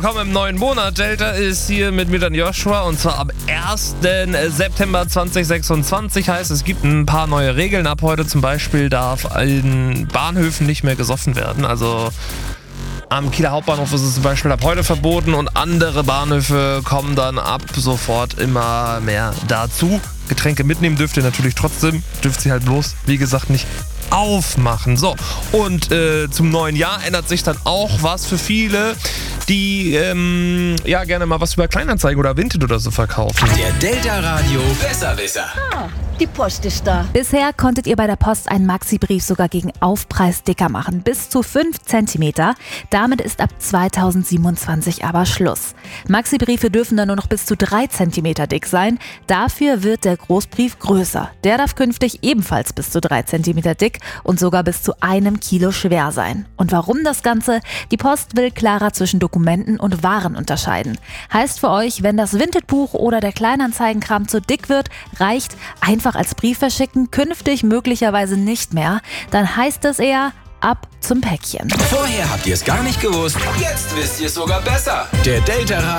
Willkommen im neuen Monat. Delta ist hier mit mir dann Joshua und zwar am 1. September 2026. Heißt, es gibt ein paar neue Regeln. Ab heute zum Beispiel darf in Bahnhöfen nicht mehr gesoffen werden. Also am Kieler Hauptbahnhof ist es zum Beispiel ab heute verboten und andere Bahnhöfe kommen dann ab sofort immer mehr dazu. Getränke mitnehmen dürft ihr natürlich trotzdem, dürft sie halt bloß, wie gesagt, nicht aufmachen. So, und zum neuen Jahr ändert sich dann auch was für viele, die gerne mal was über Kleinanzeigen oder Vinted oder so verkaufen. Der Delta Radio Besserwisser. Die Post ist da. Bisher konntet ihr bei der Post einen Maxi-Brief sogar gegen Aufpreis dicker machen, bis zu 5 cm. Damit ist ab 2027 aber Schluss. Maxi-Briefe dürfen dann nur noch bis zu 3 cm dick sein. Dafür wird der Großbrief größer. Der darf künftig ebenfalls bis zu 3 cm dick und sogar bis zu 1 Kilo schwer sein. Und warum das Ganze? Die Post will klarer zwischen Dokumenten und Waren unterscheiden. Heißt für euch, wenn das Vinted-Buch oder der Kleinanzeigenkram zu dick wird, reicht einfach als Brief verschicken, künftig möglicherweise nicht mehr. Dann heißt es eher ab zum Päckchen. Vorher habt ihr es gar nicht gewusst, jetzt wisst ihr es sogar besser. Der Delta